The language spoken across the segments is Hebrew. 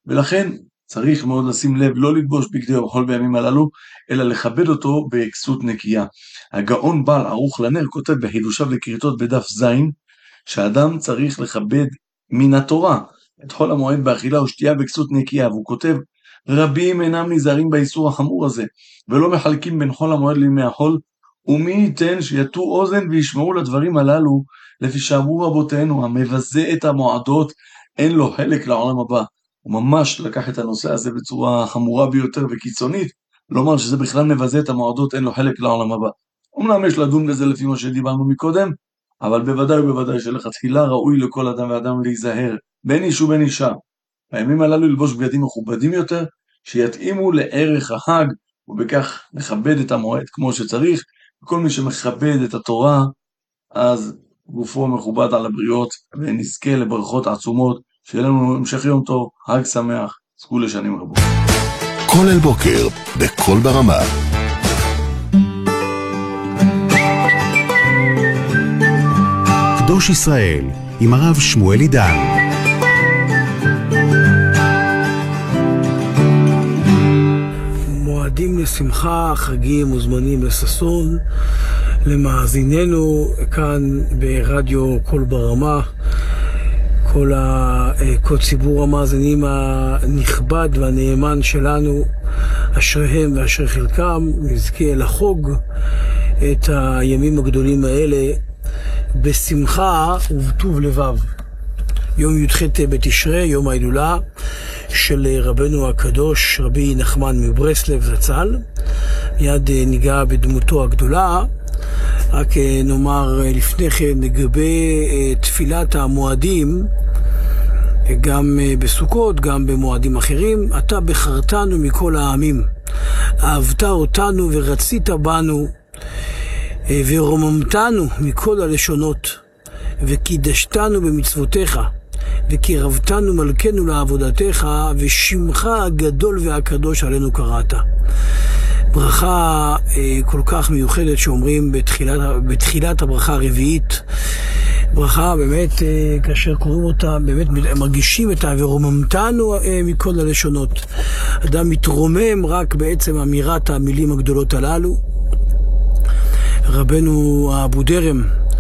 ולכן צריך מאוד לשים לב, לא ללבוש בגדי המחול בימים הללו, אלא לכבד אותו בכסות נקייה. הגאון בעל ערוך לנר כותב בחידושיו לכריתות בדף זין, שהאדם צריך לכבד מן התורה את חול המועד באכילה ושתייה בכסות נקייה, והוא כותב, רבים אינם נזהרים באיסור החמור הזה, ולא מחלקים בין חול המועד לימי החול, ומי ייתן שיתו אוזן וישמעו לדברים הללו, לפי שאמרו רבותינו, המבזה את המועדות, אין לו חלק לעולם הבא. הוא ממש לקח את הנושא הזה בצורה חמורה ביותר וקיצונית, לומר שזה בכלל מבזה את המועדות, אין לו חלק לעולם הבא. אמנם יש לדון בזה לפי מה שדיברנו מקודם, אבל בוודאי ובוודאי שלכתחילה ראוי לכל אדם ואדם להיזהר, בין איש ובין אישה. בימים הללו ללבוש בגדים מכובדים יותר, שיתאימו לערך החג, ובכך נכבד את המועד כמו שצריך. וכל מי שמכבד את התורה, אז גופו מכובד על הבריות, ונזכה לברכות עצומות, שיהיה לנו המשך יום טוב, חג שמח, זכו לשנים רבות. כל אל בוקר, בכל ברמה. קדוש ישראל, עם הרב שמואל עידן. מועדים לשמחה, חגים וזמנים לששון, למאזיננו כאן ברדיו כל ברמה, כל ציבור המאזינים הנכבד והנאמן שלנו, אשריהם ואשרי חלקם, נזכה לחוג את הימים הגדולים האלה בשמחה ובטוב לבב. יום י"ח בתשרי, יום ההילולה של רבנו הקדוש רבי נחמן מברסלב זצ"ל. מיד ניגע בדמותו הגדולה, רק נאמר לפני כן לגבי תפילת המועדים, גם בסוכות, גם במועדים אחרים. אתה בחרתנו מכל העמים, אהבת אותנו ורצית בנו, ורוממתנו מכל הלשונות, וקידשתנו במצוותיך, וקירבתנו מלכנו לעבודתך, ושמך הגדול והקדוש עלינו קראת. ברכה כל כך מיוחדת שאומרים בתחילת הברכה הרביעית, ברכה באמת כאשר קוראים אותה, באמת מרגישים את ורוממתנו מכל הלשונות. אדם מתרומם רק בעצם אמירת המילים הגדולות הללו. רבנו אבו דרם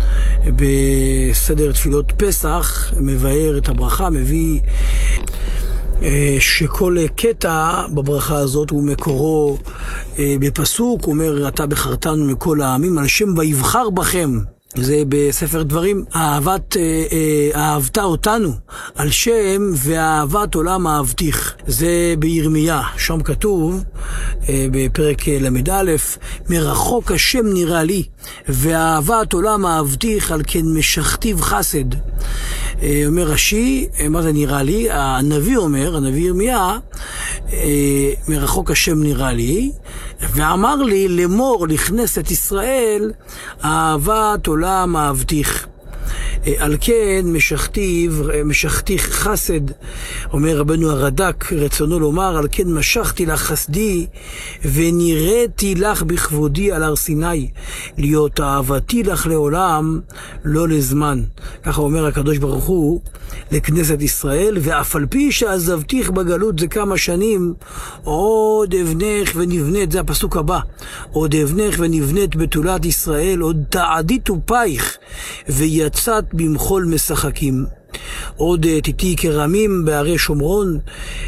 בסדר תפילות פסח מבאר את הברכה, מביא שכל קטע בברכה הזאת הוא מקורו בפסוק, הוא אומר אתה בחרתנו מכל העמים על שם ויבחר בכם. זה בספר דברים, אהבת אותנו על שם ואהבת עולם אהבתיך. זה בירמיה, שם כתוב בפרק למד א', מרחוק השם נראה לי ואהבת עולם אהבתיך על כן משכתיו חסד. אומר רש"י, מה זה נראה לי? הנביא אומר, הנביא ירמיה, מרחוק השם נראה לי ואמר לי לאמור לכנסת ישראל אהבת עולם אהבתיך. על כן משכתיך חסד. אומר רבנו הרד"ק, רצונו לומר על כן משכתי לך חסדי ונראיתי לך בכבודי על הר סיני, להיות אהבתי לך לעולם לא לזמן. ככה אומר הקדוש ברוך הוא לכנסת ישראל, ואף על פי שעזבתיך בגלות זה כמה שנים, עוד אבנך ונבנית, זה הפסוק הבא, עוד אבנך ונבנית בתולת ישראל, עוד תעדית ופייך ויצאת במחול משחקים. עוד תיתי כרמים בערי שומרון,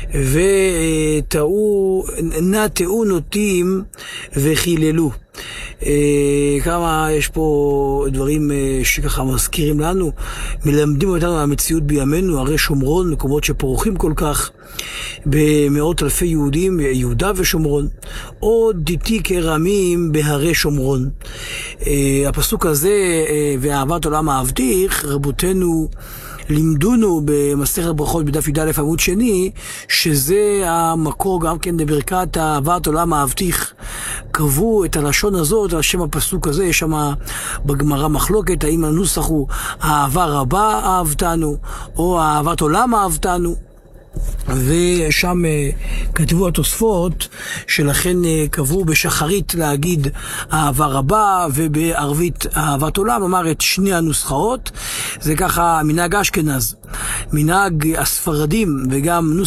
ונטעו נוטים וחיללו. כמה יש פה דברים שככה מזכירים לנו, מלמדים אותנו על המציאות בימינו. ערי שומרון, מקומות שפורחים כל כך במאות אלפי יהודים, יהודה ושומרון. עוד תיתי כרמים בהרי שומרון. הפסוק הזה, ואהבת עולם אהבתיך, רבותינו לימדונו במסכת ברכות בדף י"א עמוד שני, שזה המקור גם כן לברכת אהבת עולם אהבתיך. קבעו את הלשון הזאת על שם הפסוק הזה. יש שם בגמרא מחלוקת האם הנוסח הוא אהבה רבה אהבתנו או אהבת עולם אהבתנו, ושם כתבו התוספות שלכן קבעו בשחרית להגיד אהבה רבה ובערבית אהבת עולם. אמר את שני הנוסחאות. זה ככה מנהג אשכנז. מנהג הספרדים וגם